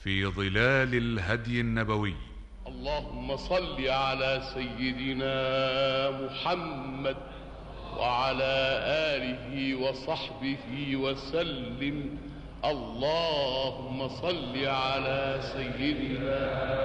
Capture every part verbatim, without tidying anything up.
في ظلال الهدي النبوي. اللهم صل على سيدنا محمد وعلى آله وصحبه وسلم. اللهم صل على سيدنا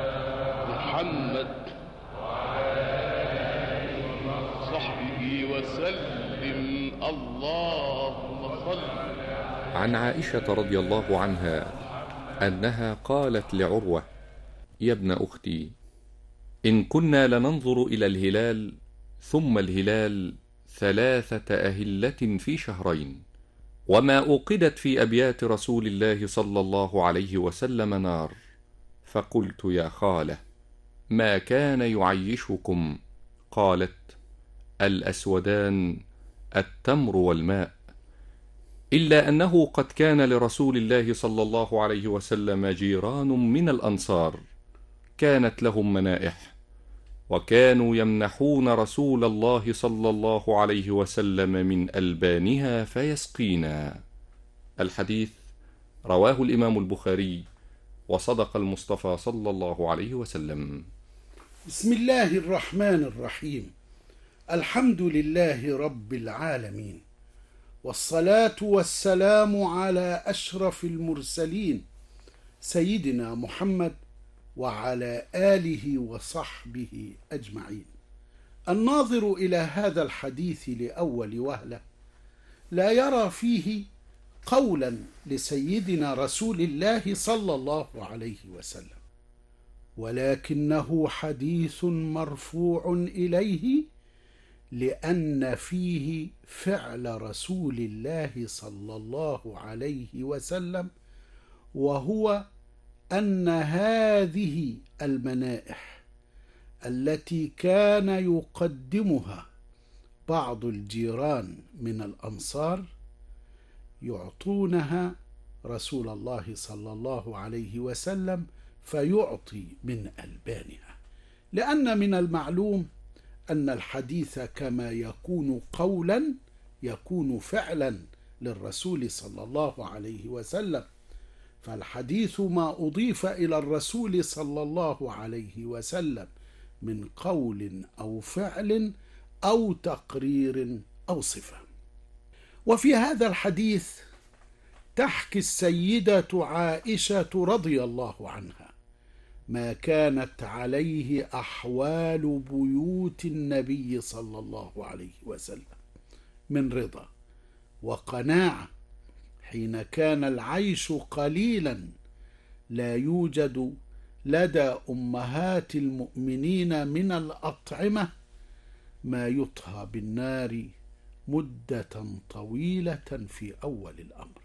محمد وعلى آله وصحبه وسلم. اللهم صل. عن عائشة رضي الله عنها أنها قالت لعروة: يا ابن أختي، إن كنا لننظر إلى الهلال ثم الهلال ثلاثة أهلة في شهرين، وما أوقدت في أبيات رسول الله صلى الله عليه وسلم نار، فقلت: يا خالة، ما كان يعيشكم؟ قالت: الأسودان التمر والماء، إلا أنه قد كان لرسول الله صلى الله عليه وسلم جيران من الأنصار كانت لهم منائح، وكانوا يمنحون رسول الله صلى الله عليه وسلم من ألبانها فيسقينا. الحديث رواه الإمام البخاري، وصدق المصطفى صلى الله عليه وسلم. بسم الله الرحمن الرحيم. الحمد لله رب العالمين، والصلاة والسلام على أشرف المرسلين سيدنا محمد وعلى آله وصحبه أجمعين. الناظر إلى هذا الحديث لأول وهلة لا يرى فيه قولا لسيدنا رسول الله صلى الله عليه وسلم، ولكنه حديث مرفوع إليه، لأن فيه فعل رسول الله صلى الله عليه وسلم، وهو أن هذه المنائح التي كان يقدمها بعض الجيران من الأنصار يعطونها رسول الله صلى الله عليه وسلم فيعطي من ألبانها، لأن من المعلوم أن الحديث كما يكون قولا يكون فعلا للرسول صلى الله عليه وسلم، فالحديث ما أضيف إلى الرسول صلى الله عليه وسلم من قول أو فعل أو تقرير أو صفة. وفي هذا الحديث تحكي السيدة عائشة رضي الله عنها ما كانت عليه أحوال بيوت النبي صلى الله عليه وسلم من رضا وقناعة، حين كان العيش قليلا لا يوجد لدى أمهات المؤمنين من الأطعمة ما يطهى بالنار مدة طويلة في أول الأمر،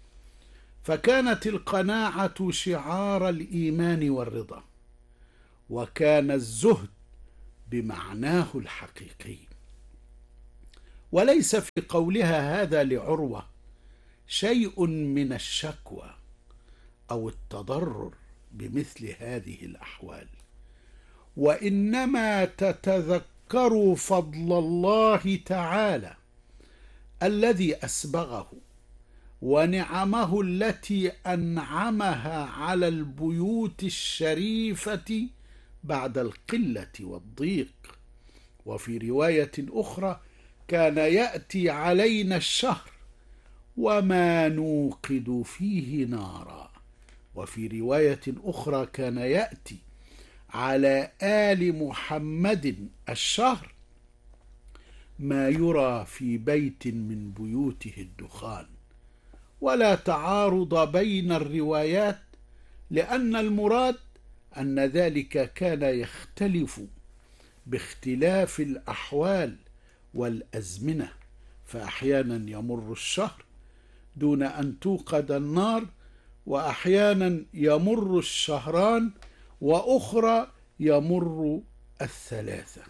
فكانت القناعة شعار الإيمان والرضا، وكان الزهد بمعناه الحقيقي. وليس في قولها هذا لعروة شيء من الشكوى أو التضرر بمثل هذه الأحوال، وإنما تتذكر فضل الله تعالى الذي أسبغه ونعمه التي أنعمها على البيوت الشريفة بعد القلة والضيق. وفي رواية أخرى: كان يأتي علينا الشهر وما نوقد فيه نارا. وفي رواية أخرى: كان يأتي على آل محمد الشهر ما يرى في بيت من بيوته الدخان. ولا تعارض بين الروايات، لأن المراد أن ذلك كان يختلف باختلاف الأحوال والأزمنة، فأحيانا يمر الشهر دون أن توقد النار، وأحيانا يمر الشهران، وأخرى يمر الثلاثة.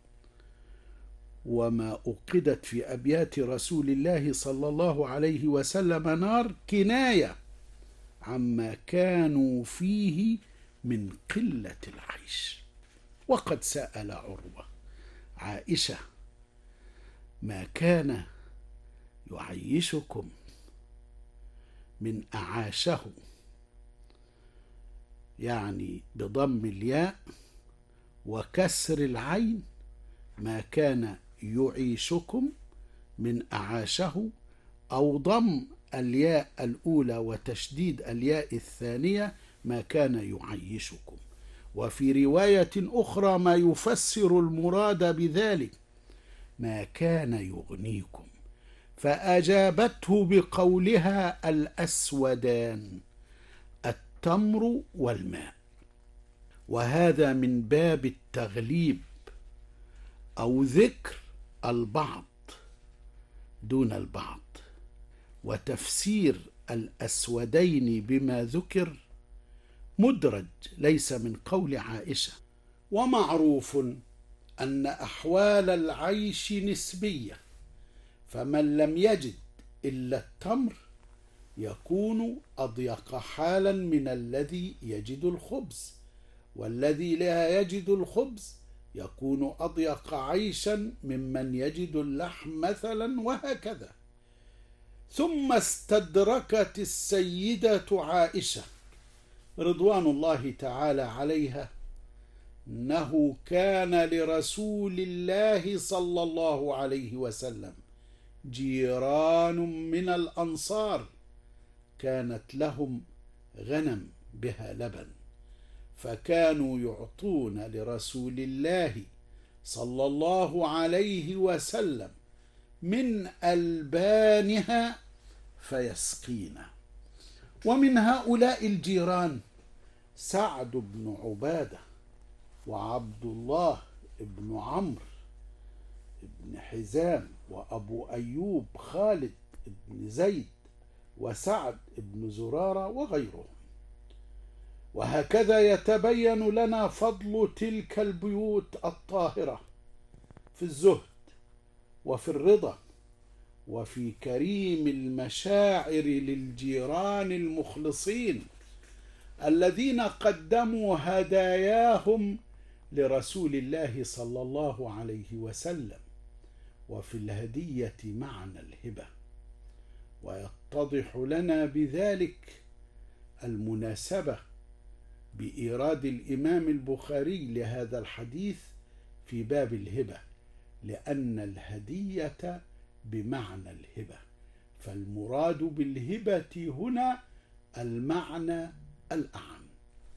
وما أوقدت في أبيات رسول الله صلى الله عليه وسلم نار كناية عما كانوا فيه من قلة العيش. وقد سأل عروة عائشة: ما كان يعيشكم من أعاشه؟ يعني بضم الياء وكسر العين، ما كان يعيشكم من أعاشه، أو ضم الياء الأولى وتشديد الياء الثانية، ما كان يعيشكم. وفي رواية أخرى ما يفسر المراد بذلك، ما كان يغنيكم، فأجابته بقولها الأسودان التمر والماء. وهذا من باب التغليب أو ذكر البعض دون البعض، وتفسير الأسودين بما ذكر مدرج ليس من قول عائشة. ومعروف أن أحوال العيش نسبية، فمن لم يجد إلا التمر يكون أضيق حالا من الذي يجد الخبز، والذي لا يجد الخبز يكون أضيق عيشا ممن يجد اللحم مثلا، وهكذا. ثم استدركت السيدة عائشة رضوان الله تعالى عليها أنه كان لرسول الله صلى الله عليه وسلم جيران من الأنصار كانت لهم غنم بها لبن، فكانوا يعطون لرسول الله صلى الله عليه وسلم من ألبانها فيسقينا. ومن هؤلاء الجيران سعد بن عبادة، وعبد الله بن عمرو بن حزام، وأبو أيوب خالد بن زيد، وسعد بن زرارة، وغيرهم. وهكذا يتبين لنا فضل تلك البيوت الطاهرة في الزهد وفي الرضا وفي كريم المشاعر للجيران المخلصين الذين قدموا هداياهم لرسول الله صلى الله عليه وسلم. وفي الهدية معنى الهبة، ويتضح لنا بذلك المناسبة بإيراد الإمام البخاري لهذا الحديث في باب الهبة، لأن الهدية بمعنى الهبة، فالمراد بالهبة هنا المعنى الأعم.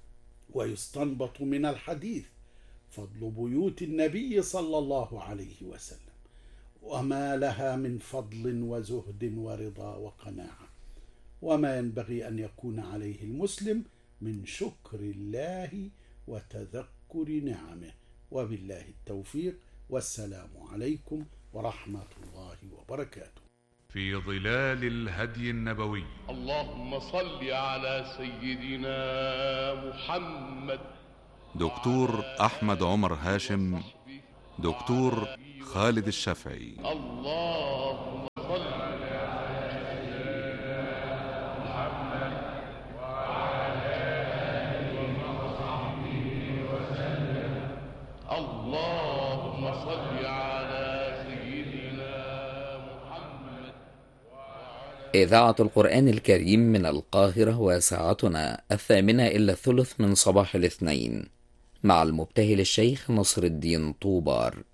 ويستنبط من الحديث فضل بيوت النبي صلى الله عليه وسلم، وما لها من فضل وزهد ورضا وقناعة، وما ينبغي أن يكون عليه المسلم من شكر الله وتذكر نعمه. وبالله التوفيق، والسلام عليكم ورحمة الله وبركاته. في ظلال الهدي النبوي. اللهم صل على سيدنا محمد. دكتور أحمد عمر هاشم، دكتور خالد الشافعي. اللهم صل على سيدنا محمد وعلى آله وصحبه وسلم. اللهم صل على سيدنا محمد. إذاعة القرآن الكريم من القاهرة، وساعتنا الثامنة إلا الثلث من صباح الاثنين، مع المبتهل الشيخ نصر الدين طوبار.